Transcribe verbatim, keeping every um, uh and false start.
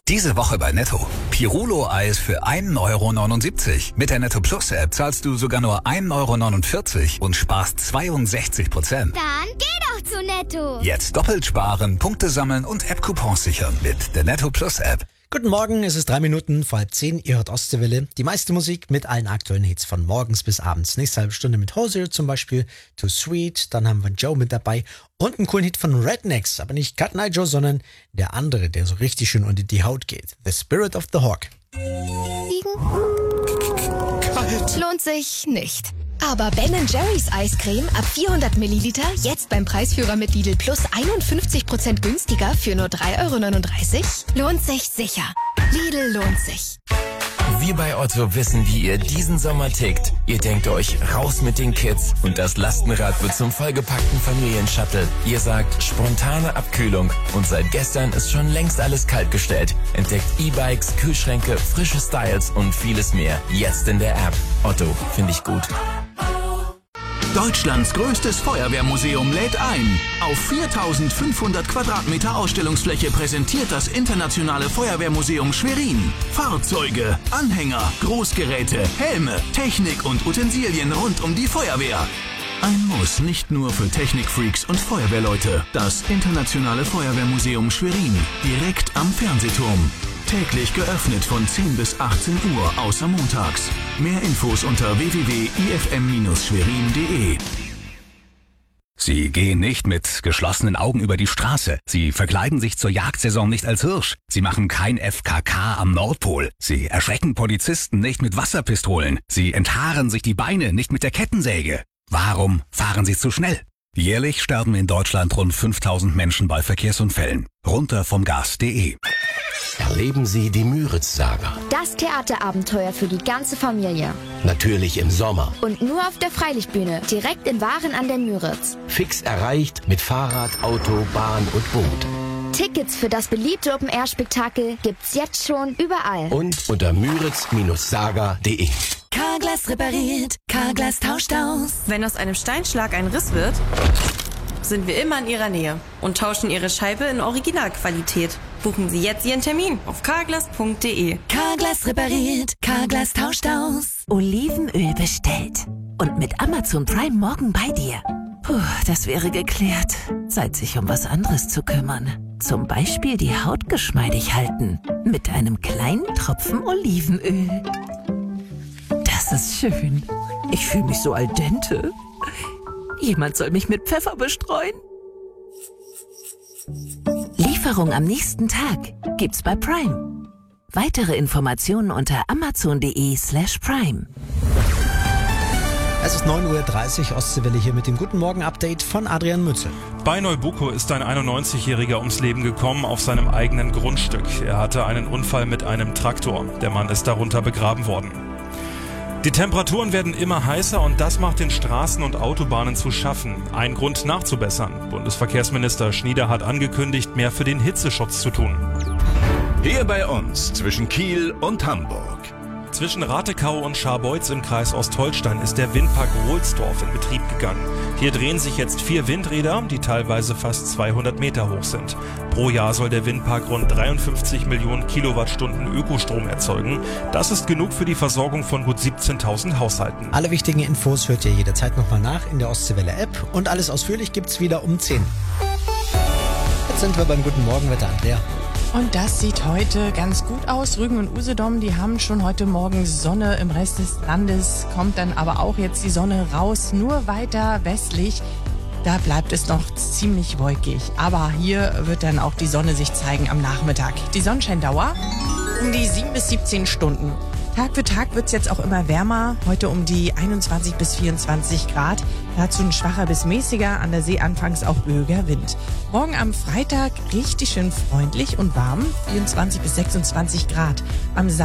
Diese Woche bei Netto. Pirulo-Eis für ein Euro neunundsiebzig. Mit der Netto Plus App zahlst du sogar nur ein Euro neunundvierzig und sparst zweiundsechzig Prozent. Dann geh doch zu Netto. Jetzt doppelt sparen, Punkte sammeln und App-Coupons sichern mit der Netto Plus App. Guten Morgen, es ist drei Minuten vor halb zehn. Ihr hört Ostseewelle. Die meiste Musik mit allen aktuellen Hits von morgens bis abends. Nächste halbe Stunde mit Hozier zum Beispiel, Too Sweet. Dann haben wir Joe mit dabei und einen coolen Hit von Rednecks. Aber nicht Cut Night Joe, sondern der andere, der so richtig schön unter die Haut geht. The Spirit of the Hawk. Kalt. Lohnt sich nicht. Aber Ben and Jerry's Eiscreme ab vierhundert Milliliter jetzt beim Preisführer mit Lidl Plus einundfünfzig Prozent günstiger für nur drei Euro neununddreißig. Lohnt sich sicher. Lidl lohnt sich. Wir bei Otto wissen, wie ihr diesen Sommer tickt. Ihr denkt euch, raus mit den Kids und das Lastenrad wird zum vollgepackten Familienshuttle. Ihr sagt, spontane Abkühlung und seit gestern ist schon längst alles kaltgestellt. Entdeckt E-Bikes, Kühlschränke, frische Styles und vieles mehr. Jetzt in der App. Otto, finde ich gut. Deutschlands größtes Feuerwehrmuseum lädt ein. Auf viertausendfünfhundert Quadratmeter Ausstellungsfläche präsentiert das Internationale Feuerwehrmuseum Schwerin Fahrzeuge, Anhänger, Großgeräte, Helme, Technik und Utensilien rund um die Feuerwehr. Ein Muss nicht nur für Technikfreaks und Feuerwehrleute. Das Internationale Feuerwehrmuseum Schwerin, direkt am Fernsehturm. Täglich geöffnet von zehn bis achtzehn Uhr, außer montags. Mehr Infos unter w w w punkt i f m Bindestrich schwerin punkt d e. Sie gehen nicht mit geschlossenen Augen über die Straße. Sie verkleiden sich zur Jagdsaison nicht als Hirsch. Sie machen kein F K K am Nordpol. Sie erschrecken Polizisten nicht mit Wasserpistolen. Sie enthaaren sich die Beine nicht mit der Kettensäge. Warum fahren Sie zu schnell? Jährlich sterben in Deutschland rund fünftausend Menschen bei Verkehrsunfällen. Runter vom Gas punkt de. Erleben Sie die Müritz-Saga. Das Theaterabenteuer für die ganze Familie. Natürlich im Sommer. Und nur auf der Freilichtbühne, direkt in Waren an der Müritz. Fix erreicht mit Fahrrad, Auto, Bahn und Boot. Tickets für das beliebte Open-Air-Spektakel gibt's jetzt schon überall. Und unter müritz Saga punkt de. Carglass repariert, Carglass tauscht aus. Wenn aus einem Steinschlag ein Riss wird, sind wir immer in Ihrer Nähe und tauschen Ihre Scheibe in Originalqualität. Buchen Sie jetzt Ihren Termin auf carglass punkt de. Carglass repariert, Carglass tauscht aus. Olivenöl bestellt. Und mit Amazon Prime morgen bei dir. Puh, das wäre geklärt. Zeit, sich um was anderes zu kümmern. Zum Beispiel die Haut geschmeidig halten. Mit einem kleinen Tropfen Olivenöl. Das ist schön. Ich fühle mich so al dente. Jemand soll mich mit Pfeffer bestreuen. Lieferung am nächsten Tag gibt's bei Prime. Weitere Informationen unter amazon punkt de slash prime. Es ist neun Uhr dreißig, Ostseewelle hier mit dem Guten Morgen-Update von Adrian Mützel. Bei Neubuko ist ein einundneunzigjähriger ums Leben gekommen auf seinem eigenen Grundstück. Er hatte einen Unfall mit einem Traktor. Der Mann ist darunter begraben worden. Die Temperaturen werden immer heißer und das macht den Straßen und Autobahnen zu schaffen. Ein Grund nachzubessern. Bundesverkehrsminister Schnieder hat angekündigt, mehr für den Hitzeschutz zu tun. Hier bei uns zwischen Kiel und Hamburg. Zwischen Ratekau und Scharbeutz im Kreis Ostholstein ist der Windpark Rohlsdorf in Betrieb gegangen. Hier drehen sich jetzt vier Windräder, die teilweise fast zweihundert Meter hoch sind. Pro Jahr soll der Windpark rund dreiundfünfzig Millionen Kilowattstunden Ökostrom erzeugen. Das ist genug für die Versorgung von gut siebzehntausend Haushalten. Alle wichtigen Infos hört ihr jederzeit nochmal nach in der Ostseewelle-App. Und alles ausführlich gibt's wieder um zehn. Jetzt sind wir beim Guten Morgenwetter, Andrea. Und das sieht heute ganz gut aus. Rügen und Usedom, die haben schon heute Morgen Sonne. Im Rest des Landes kommt dann aber auch jetzt die Sonne raus. Nur weiter westlich, da bleibt es noch ziemlich wolkig. Aber hier wird dann auch die Sonne sich zeigen am Nachmittag. Die Sonnenscheindauer um die sieben bis siebzehn Stunden. Tag für Tag wird's jetzt auch immer wärmer. Heute um die einundzwanzig bis vierundzwanzig Grad. Dazu ein schwacher bis mäßiger, an der See anfangs auch böiger Wind. Morgen am Freitag richtig schön freundlich und warm, vierundzwanzig bis sechsundzwanzig Grad. Am